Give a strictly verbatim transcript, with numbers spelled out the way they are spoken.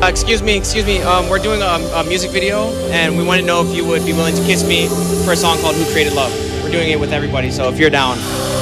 Uh, excuse me, excuse me. Um, we're doing a, a music video, and we want to know if you would be willing to kiss me for a song called "Who Created Love." We're doing it with everybody, so if you're down.